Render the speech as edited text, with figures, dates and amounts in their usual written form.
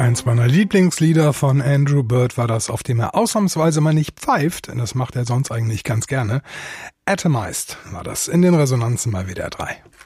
Eins meiner Lieblingslieder von Andrew Bird war das, auf dem er ausnahmsweise mal nicht pfeift, das macht er sonst eigentlich ganz gerne. Atomized war das in den Resonanzen bei WDR 3.